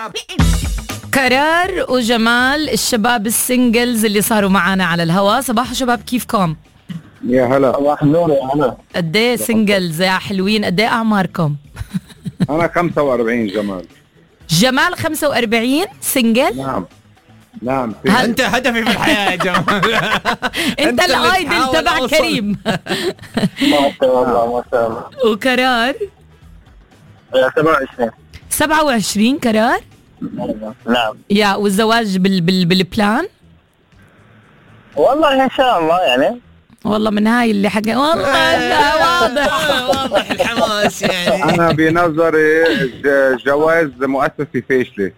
كرار وجمال الشباب السنجلز اللي صاروا معانا على الهواء. صباح شباب، كيفكم؟ يا هلا. صباح النور يا هلا. قد ايه سنجلز يا حلوين؟ قد ايه اعماركم؟ انا 45 جمال. جمال 45 سنجل؟ نعم انت هدفي في الحياه يا جمال. انت الايدل تبع كريم. ما شاء الله ما شاء الله. وكرار 27. 27 كرار؟ نعم. يا والزواج بالبلان؟ والله ان شاء الله يعني. والله من هاي اللي حكى والله واضح الحماس يعني. انا بنظري جواز مؤسسي فاشله.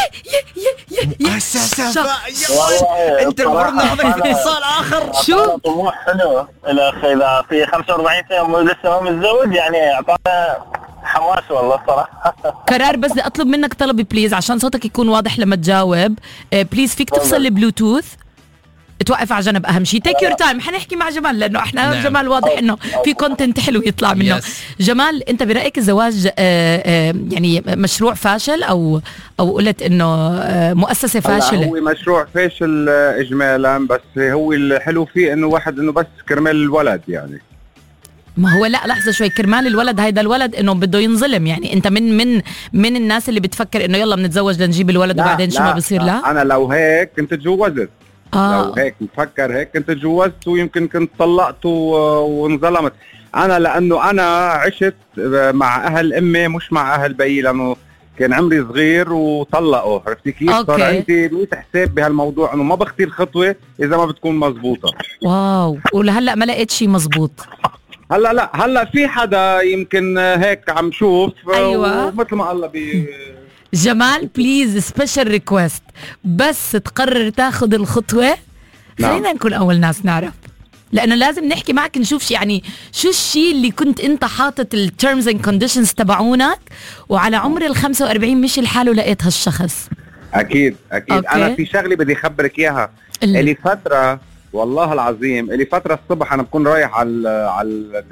انت المفروض ناخذك في اتصال اخر. شو طموح حلو الاخ، اذا في 45 سنه لسه ما متزوج يعني اعطانا حماس والله صراحه. كرار، بس بدي اطلب منك طلب بليز عشان صوتك يكون واضح لما تجاوب. بليز فيك تفصل البلوتوث، توقف على جنب. اهم شيء تيك يور تايم. حنحكي مع جمال لانه احنا نعم. جمال واضح انه في كونتنت حلو يطلع منه. جمال، انت برايك الزواج يعني مشروع فاشل او قلت انه مؤسسه فاشله؟ هو مشروع فاشل اجمالا، بس هو الحلو فيه انه واحد انه بس كرمال الولد يعني. ما هو لا لحظه شوي، كرمال الولد هيدا الولد انه بده ينظلم يعني. انت من الناس اللي بتفكر انه يلا بنتزوج لنجيب الولد وبعدين شو ما بصير. لا انا لو هيك كنت تجوزت. لو هيك مفكر هيك كنت تجوزت، ويمكن كنت طلقت وانظلمت. انا لانه انا عشت مع اهل امي مش مع اهل بيي، لانه كان عمري صغير وطلقوا، عرفتي كيف؟ صار عندي 100 حساب بهالموضوع انه ما بختي الخطوه اذا ما بتكون مزبوطه. واو، ولهلا ما لقيت شيء مزبوط. هلا في حدا يمكن هيك عم شوف. أيوة. ومثل ما الله جمال بليز سبيشال ريكوست، بس تقرر تاخذ الخطوه خلينا نكون اول ناس نعرف، لانه لازم نحكي معك نشوف يعني شو الشيء اللي كنت انت حاطط التيرمز اند كونديشنز تبعونك وعلى عمر ال 45 مشي الحال ولقيت هالشخص. اكيد أوكي. انا في شغله بدي اخبرك اياها. الي فتره والله العظيم، الي فتره الصبح انا بكون رايح على